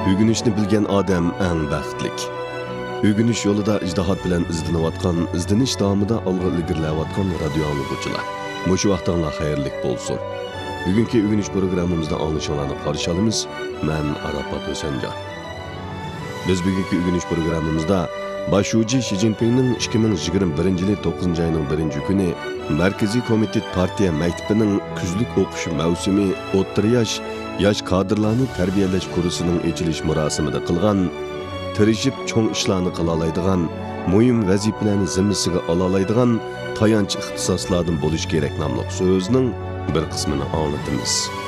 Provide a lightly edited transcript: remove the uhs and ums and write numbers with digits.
Ögünüşni bilgen adam eng baxtlik. Ögünüş yolida ijtihad bilan izlanayotgan, izlanish davomida olg'a ilgarilayotgan radio anglaguvchilar. Mushu vaqtinglar xayrlik bo'lsin. Bugungi ögünüş programmamizda anglashinglarni qarshi olamiz. Men Arafat O'sanjon. Biz bugungi ögünüş programmamizda Başuji Xi Jinpingning 2021-yil 9 ayning 1-kuni Markaziy komitet partiya maktabining kuzlik o'qish mavsumi o'rta yosh kadrlarni tarbiyalash kursining ochilish marosimida qilgan, tirishib cho'ng ishlarni qila oladigan, muhim vazifalarni zimmasiga ola oladigan tayanch ixtisoslardan bo'lish kerak nomli so'zning bir qismini anglatamiz.